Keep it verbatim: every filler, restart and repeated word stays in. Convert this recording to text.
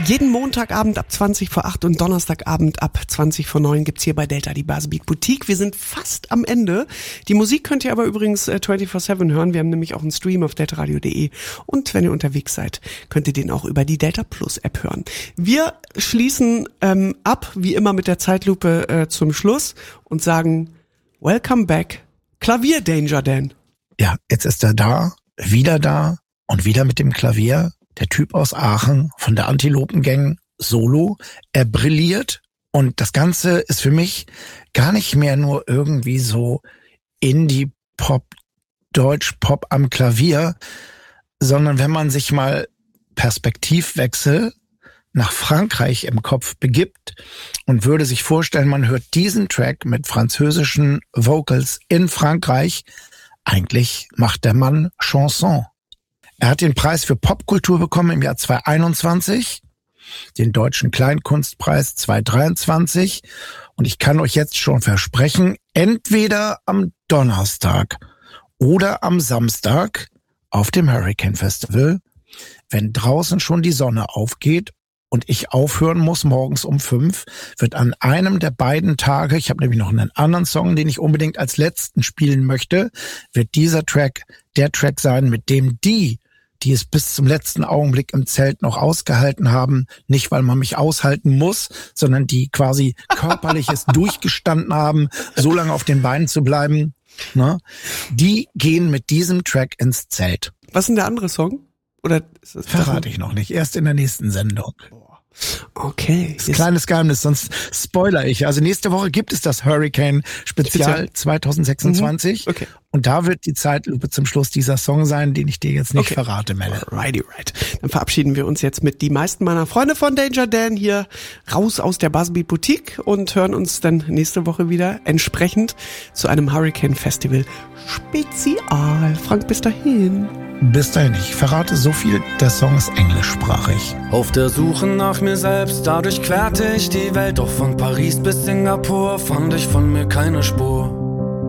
Jeden Montagabend ab zwanzig vor acht und Donnerstagabend ab zwanzig vor neun gibt's hier bei Delta die Buzzbeat Boutique. Wir sind fast am Ende. Die Musik könnt ihr aber übrigens äh, vierundzwanzig sieben hören. Wir haben nämlich auch einen Stream auf delta radio punkt de und wenn ihr unterwegs seid, könnt ihr den auch über die Delta Plus App hören. Wir schließen ähm, ab, wie immer mit der Zeitlupe äh, zum Schluss und sagen Welcome back, Klavier Danger Dan. Ja, jetzt ist er da, wieder da und wieder mit dem Klavier. Der Typ aus Aachen von der Antilopengang Solo. Er brilliert und das Ganze ist für mich gar nicht mehr nur irgendwie so Indie-Pop, Deutsch-Pop am Klavier, sondern wenn man sich mal Perspektivwechsel nach Frankreich im Kopf begibt und würde sich vorstellen, man hört diesen Track mit französischen Vocals in Frankreich, eigentlich macht der Mann Chanson. Er hat den Preis für Popkultur bekommen im Jahr zweitausendeinundzwanzig, den Deutschen Kleinkunstpreis zweitausenddreiundzwanzig und ich kann euch jetzt schon versprechen, entweder am Donnerstag oder am Samstag auf dem Hurricane Festival, wenn draußen schon die Sonne aufgeht und ich aufhören muss morgens um fünf, wird an einem der beiden Tage, ich habe nämlich noch einen anderen Song, den ich unbedingt als letzten spielen möchte, wird dieser Track der Track sein, mit dem die, die es bis zum letzten Augenblick im Zelt noch ausgehalten haben, nicht weil man mich aushalten muss, sondern die quasi körperlich es durchgestanden haben, so lange auf den Beinen zu bleiben, ne? Die gehen mit diesem Track ins Zelt. Was ist denn der andere Song? Oder ist das verrate ich noch nicht, erst in der nächsten Sendung. Okay. Das ist ein kleines Geheimnis, sonst spoiler ich. Also nächste Woche gibt es das Hurricane Spezial zweitausendsechsundzwanzig. Mhm. Okay. Und da wird die Zeitlupe zum Schluss dieser Song sein, den ich dir jetzt nicht okay. verrate, Melle. Alrighty, right. Dann verabschieden wir uns jetzt mit die meisten meiner Freunde von Danger Dan hier raus aus der Buzzbeat Boutique und hören uns dann nächste Woche wieder entsprechend zu einem Hurricane Festival Spezial. Frank, bis dahin. Bis dahin, ich verrate so viel, der Song ist englischsprachig. Auf der Suche nach mir selbst, dadurch querte ich die Welt, doch von Paris bis Singapur fand ich von mir keine Spur.